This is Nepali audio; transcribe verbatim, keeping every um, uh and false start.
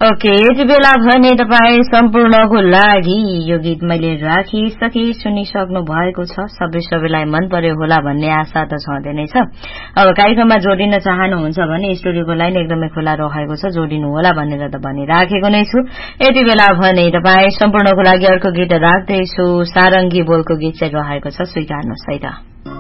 ओके यति बेला भने तपाईँ सम्पूर्णको लागि यो गीत मैले राखिसके सुनिसक्नु भएको छ। सबै सबैलाई मन पर्यो होला भन्ने आशा त छँदै नै छ। अब कार्यक्रममा जोडिन चाहनुहुन्छ भने स्टुडियोको लाइन एकदमै खुला रहेको छ, जोडिनु होला भनेर त भनिराखेको नै छु। यति बेला भने तपाईँ सम्पूर्णको लागि अर्को गीत राख्दैछु। सारंगी बोलको गीत चाहिँ रहेको छ, स्वीकार्नुहोस् है त।